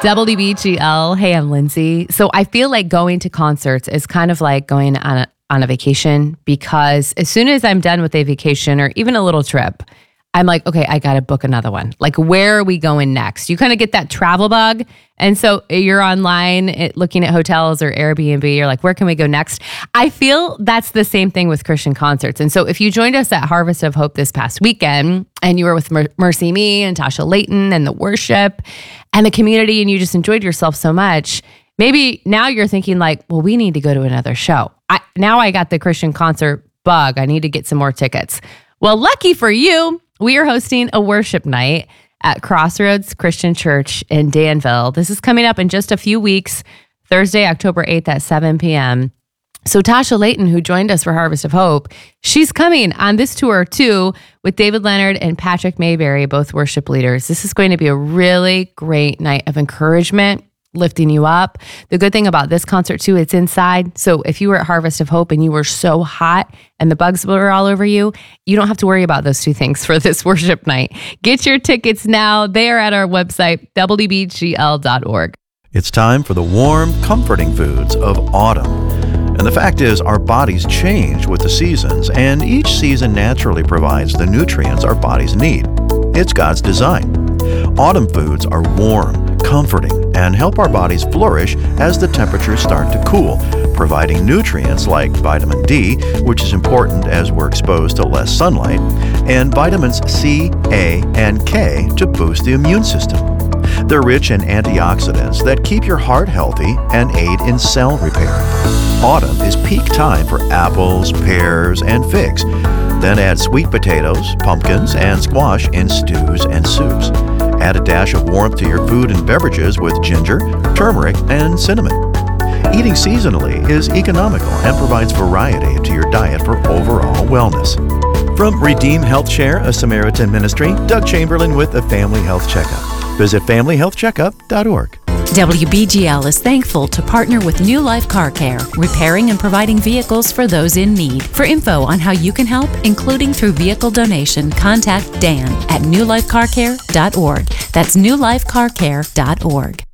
WBGL. Hey, I'm Lindsay. So I feel like going to concerts is kind of like going on a vacation, because as soon as I'm done with a vacation or even a little trip, I'm like, okay, I got to book another one. Like, where are we going next? You kind of get that travel bug. And so you're online looking at hotels or Airbnb. You're like, where can we go next? I feel that's the same thing with Christian concerts. And so if you joined us at Harvest of Hope this past weekend and you were with Mercy Me and Tasha Layton and the worship and the community, and you just enjoyed yourself so much, maybe now you're thinking like, well, we need to go to another show. Now I got the Christian concert bug. I need to get some more tickets. Well, lucky for you, we are hosting a worship night at Crossroads Christian Church in Danville. This is coming up in just a few weeks, Thursday, October 8th at 7 p.m. So Tasha Layton, who joined us for Harvest of Hope, she's coming on this tour too with David Leonard and Patrick Mayberry, both worship leaders. This is going to be a really great night of encouragement, lifting you up. The good thing about this concert too, it's inside. So if you were at Harvest of Hope and you were so hot and the bugs were all over you, you don't have to worry about those two things for this worship night. Get your tickets now. They are at our website, wbgl.org. It's time for the warm, comforting foods of autumn. And the fact is, our bodies change with the seasons, and each season naturally provides the nutrients our bodies need. It's God's design. Autumn foods are warm, comforting, and help our bodies flourish as the temperatures start to cool, providing nutrients like vitamin D, which is important as we're exposed to less sunlight, and vitamins C, A, and K to boost the immune system. They're rich in antioxidants that keep your heart healthy and aid in cell repair. Autumn is peak time for apples, pears, and figs. Then add sweet potatoes, pumpkins, and squash in stews and soups. Add a dash of warmth to your food and beverages with ginger, turmeric, and cinnamon. Eating seasonally is economical and provides variety to your diet for overall wellness. From Redeem Health Share, a Samaritan ministry, Doug Chamberlain with a Family Health Checkup. Visit familyhealthcheckup.org. WBGL is thankful to partner with New Life Car Care, repairing and providing vehicles for those in need. For info on how you can help, including through vehicle donation, contact Dan at newlifecarcare.org. That's newlifecarcare.org.